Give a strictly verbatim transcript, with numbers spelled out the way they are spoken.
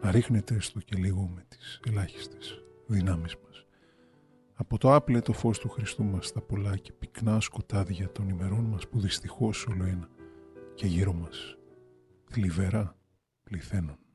να ρίχνεται έστω και λίγο με τις ελάχιστες δυνάμεις μας από το άπλετο φως του Χριστού μας στα πολλά και πυκνά σκοτάδια των ημερών μας που δυστυχώς όλο ένα και γύρω μας θλιβερά πληθαίνουν.